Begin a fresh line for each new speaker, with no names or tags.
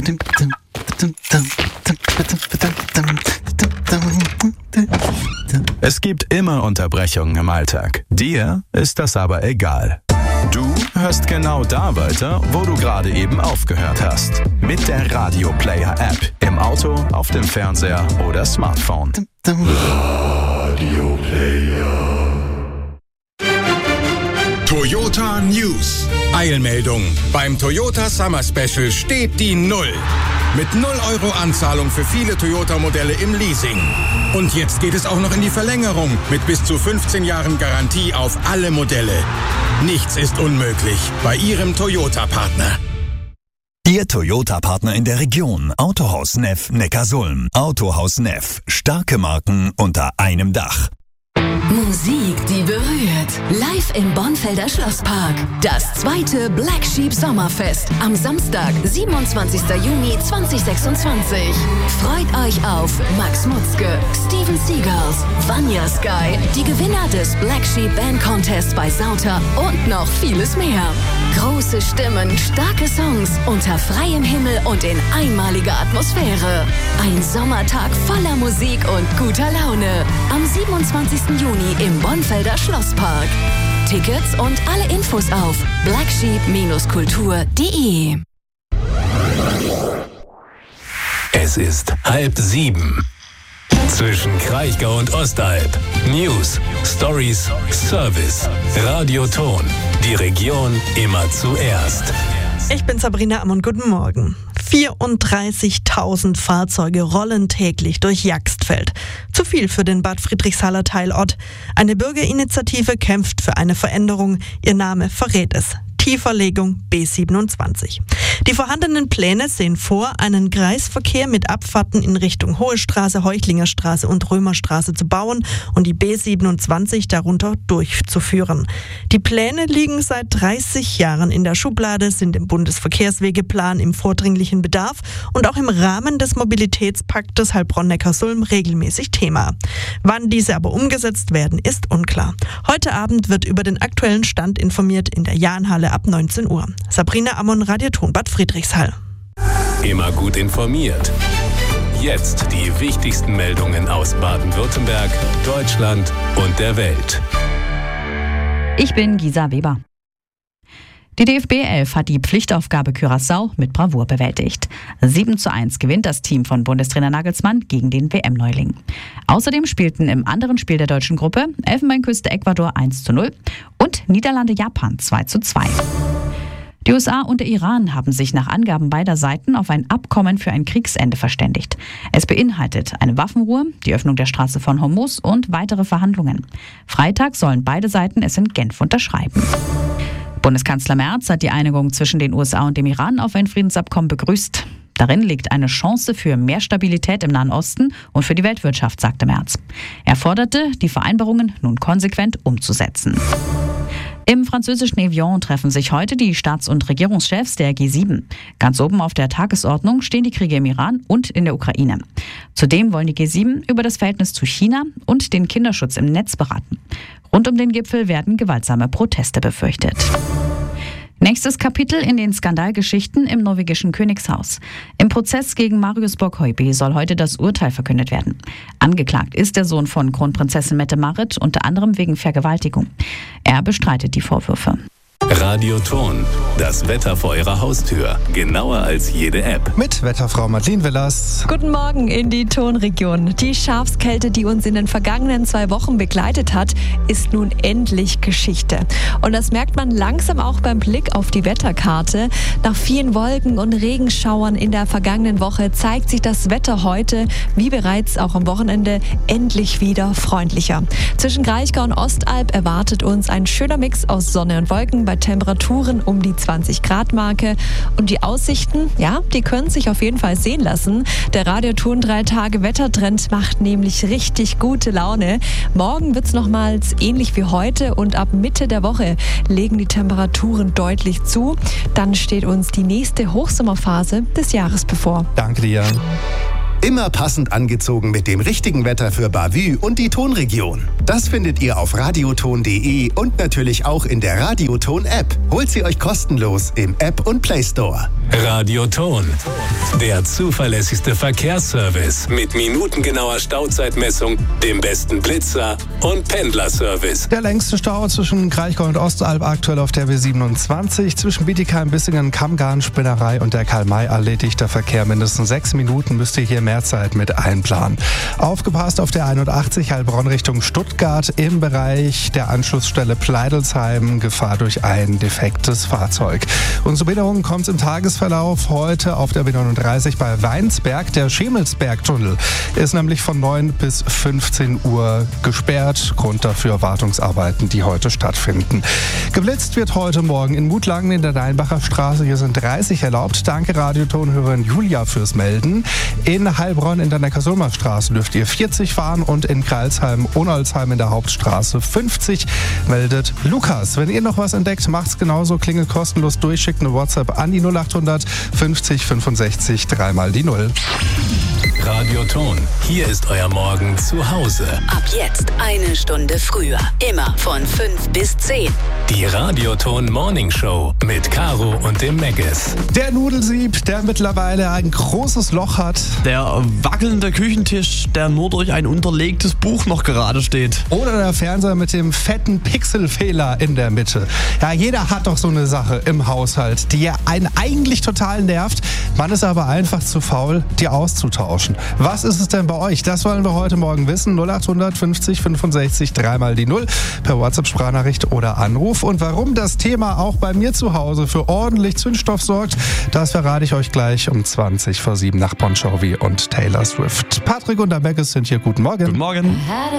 Es gibt immer Unterbrechungen im Alltag. Dir ist das aber egal. Du hörst genau da weiter, wo du gerade eben aufgehört hast. Mit der Radio Player App. Im Auto, auf dem Fernseher oder Smartphone.
Radio Player.
Toyota News. Eilmeldung. Beim Toyota Summer Special steht die Null. Mit 0 € Anzahlung für viele Toyota-Modelle im Leasing. Und jetzt geht es auch noch in die Verlängerung mit bis zu 15 Jahren Garantie auf alle Modelle. Nichts ist unmöglich bei Ihrem Toyota-Partner.
Ihr Toyota-Partner in der Region. Autohaus Neff Neckarsulm. Autohaus Neff. Starke Marken unter einem Dach.
Musik, die berührt. Live im Bonfelder Schlosspark. Das 2. Black Sheep Sommerfest. Am Samstag, 27. Juni 2026. Freut euch auf Max Mutzke, Steven Seagulls, Vanya Sky, die Gewinner des Black Sheep Band Contest bei Sauter und noch vieles mehr. Große Stimmen, starke Songs, unter freiem Himmel und in einmaliger Atmosphäre. Ein Sommertag voller Musik und guter Laune. Am 27. Juni im Bonfelder Schlosspark. Tickets und alle Infos auf blacksheep-kultur.de.
Es ist 6:30. Zwischen Kraichgau und Ostalb. News, Stories, Service. Radio Ton. Die Region immer zuerst.
Ich bin Sabrina Ammon, guten Morgen. 34.000 Fahrzeuge rollen täglich durch Jagsfeld. Zu viel für den Bad Friedrichshaller Teilort. Eine Bürgerinitiative kämpft für eine Veränderung. Ihr Name verrät es. Tieferlegung B27. Die vorhandenen Pläne sehen vor, einen Kreisverkehr mit Abfahrten in Richtung Hohe Straße, Heuchlingerstraße und Römerstraße zu bauen und die B27 darunter durchzuführen. Die Pläne liegen seit 30 Jahren in der Schublade, sind im Bundesverkehrswegeplan im vordringlichen Bedarf und auch im Rahmen des Mobilitätspaktes Heilbronn-Neckarsulm regelmäßig Thema. Wann diese aber umgesetzt werden, ist unklar. Heute Abend wird über den aktuellen Stand informiert in der Jahnhalle ab 19 Uhr. Sabrina Ammon, Radio Ton, Bad Friedrichshall.
Immer gut informiert. Jetzt die wichtigsten Meldungen aus Baden-Württemberg, Deutschland und der Welt.
Ich bin Gisa Weber. Die DFB 11 hat die Pflichtaufgabe Curaçao mit Bravour bewältigt. 7:1 gewinnt das Team von Bundestrainer Nagelsmann gegen den WM-Neuling. Außerdem spielten im anderen Spiel der deutschen Gruppe Elfenbeinküste Ecuador 1:0 und Niederlande-Japan 2:2. Die USA und der Iran haben sich nach Angaben beider Seiten auf ein Abkommen für ein Kriegsende verständigt. Es beinhaltet eine Waffenruhe, die Öffnung der Straße von Hormuz und weitere Verhandlungen. Freitag sollen beide Seiten es in Genf unterschreiben. Bundeskanzler Merz hat die Einigung zwischen den USA und dem Iran auf ein Friedensabkommen begrüßt. Darin liegt eine Chance für mehr Stabilität im Nahen Osten und für die Weltwirtschaft, sagte Merz. Er forderte, die Vereinbarungen nun konsequent umzusetzen. Im französischen Evian treffen sich heute die Staats- und Regierungschefs der G7. Ganz oben auf der Tagesordnung stehen die Kriege im Iran und in der Ukraine. Zudem wollen die G7 über das Verhältnis zu China und den Kinderschutz im Netz beraten. Rund um den Gipfel werden gewaltsame Proteste befürchtet. Nächstes Kapitel in den Skandalgeschichten im norwegischen Königshaus. Im Prozess gegen Marius Borg-Høiby soll heute das Urteil verkündet werden. Angeklagt ist der Sohn von Kronprinzessin Mette-Marit, unter anderem wegen Vergewaltigung. Er bestreitet die Vorwürfe.
Radio Ton, das Wetter vor Ihrer Haustür. Genauer als jede App.
Mit Wetterfrau Madeleine Willers.
Guten Morgen in die Tonregion. Die Schafskälte, die uns in den vergangenen 2 Wochen begleitet hat, ist nun endlich Geschichte. Und das merkt man langsam auch beim Blick auf die Wetterkarte. Nach vielen Wolken und Regenschauern in der vergangenen Woche zeigt sich das Wetter heute, wie bereits auch am Wochenende, endlich wieder freundlicher. Zwischen Kraichgau und Ostalb erwartet uns ein schöner Mix aus Sonne und Wolken bei Temperaturen um die 20-Grad-Marke. Und die Aussichten, ja, die können sich auf jeden Fall sehen lassen. Der Radio Ton 3-Tage-Wettertrend macht nämlich richtig gute Laune. Morgen wird es nochmals ähnlich wie heute und ab Mitte der Woche legen die Temperaturen deutlich zu. Dann steht uns die nächste Hochsommerphase des Jahres bevor.
Danke dir.
Immer passend angezogen mit dem richtigen Wetter für Bavü und die Tonregion. Das findet ihr auf radioton.de und natürlich auch in der Radioton-App. Holt sie euch kostenlos im App und Play Store.
Radioton, der zuverlässigste Verkehrsservice mit minutengenauer Stauzeitmessung, dem besten Blitzer und Pendlerservice.
Der längste Stau zwischen Kraichgau und Ostalb aktuell auf der W27. Zwischen Bietigheim, Bissingen, Kammgarn, Spinnerei und der Karl-May-Allee dichter Verkehr. Mindestens 6 Minuten müsst ihr hier mehr Zeit mit einplanen. Aufgepasst auf der 81 Heilbronn Richtung Stuttgart im Bereich der Anschlussstelle Pleidelsheim. Gefahr durch ein defektes Fahrzeug. Und zu Behinderungen kommt es im Tagesverlauf heute auf der B39 bei Weinsberg. Der Schemelsbergtunnel ist nämlich von 9 bis 15 Uhr gesperrt. Grund dafür Wartungsarbeiten, die heute stattfinden. Geblitzt wird heute Morgen in Mutlangen in der Deinbacher Straße. Hier sind 30 erlaubt. Danke Radiotonhörerin Julia fürs Melden. In Heilbronn in der Neckarsulmer Straße dürft ihr 40 fahren und in Kreilsheim-Onolsheim in der Hauptstraße 50, meldet Lukas. Wenn ihr noch was entdeckt, macht's genauso. Klingelt kostenlos durch, schickt eine WhatsApp an die 0800 50 65 3 mal die 0.
Radioton, hier ist euer Morgen zu Hause.
Ab jetzt 1 Stunde früher. Immer von 5 bis 10.
Die Radioton Morning Show mit Caro und dem Meggis.
Der Nudelsieb, der mittlerweile ein großes Loch hat.
Der wackelnde Küchentisch, der nur durch ein unterlegtes Buch noch gerade steht.
Oder der Fernseher mit dem fetten Pixelfehler in der Mitte. Ja, jeder hat doch so eine Sache im Haushalt, die einen eigentlich total nervt. Man ist aber einfach zu faul, die auszutauschen. Was ist es denn bei euch? Das wollen wir heute Morgen wissen. 0800 50 65 3 mal die 0 per WhatsApp-Sprachnachricht oder Anruf. Und warum das Thema auch bei mir zu Hause für ordentlich Zündstoff sorgt, das verrate ich euch gleich um 20 vor 7 nach Bon Jovi und Taylor Swift. Patrick und der Meggis sind hier. Guten Morgen.
Guten Morgen.